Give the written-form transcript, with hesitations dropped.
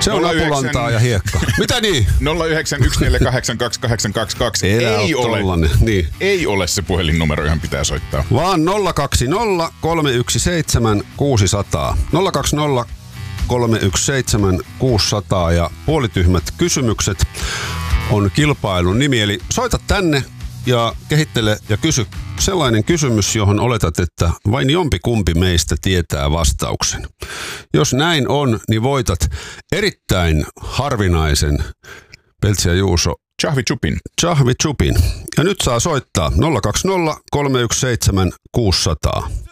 Se on apulantaa ja hiekka. Mitä niin? 0914828822. Ei ole. Niin. Ei ole se puhelinnumero, johon pitää soittaa. Vaan 020 317 600. 020 317 600 ja puolityhmät kysymykset on kilpailun nimi. Eli soita tänne ja kehittele ja kysy sellainen kysymys, johon oletat, että vain jompikumpi meistä tietää vastauksen. Jos näin on, niin voitat erittäin harvinaisen Peltsi ja Juuso Chahvi Chupin. Ja nyt saa soittaa 020 317 600.